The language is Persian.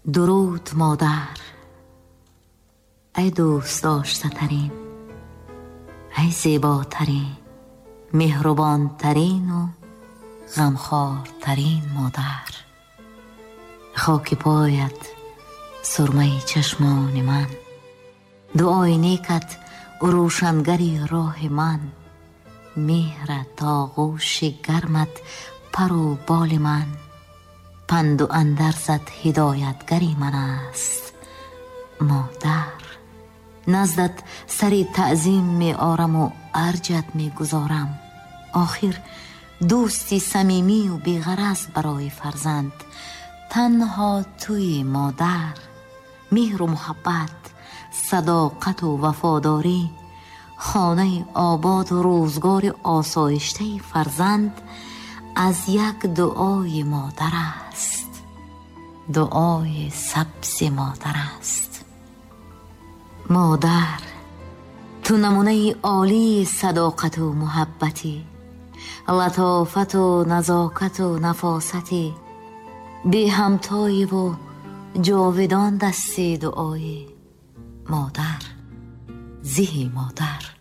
درود مادر، ای دوست داشته ترین، ای زیباترین، مهربان ترین و غمخوار ترین مادر. خاک پایت سرمه چشمان من، دعای نیکت روشنگری راه من. مهر تا غوش گرمت پر و بال من، پند و اندرزت هدایتگری من است مادر. نزدت سری تعظیم می آرم و ارجت می گذارم. آخر دوستی صمیمی و بیغرض برای فرزند تنها توی مادر. مهر و محبت، صداقت و وفاداری، خانه آباد و روزگار آسایشته فرزند از یک دعای مادر است. دعای سبز مادر است. مادر، تو نمونه عالی صداقت و محبتی، لطافت و نزاکت و نفاستی، بی همتای و جاودان دستی دعای مادر. زی مادر.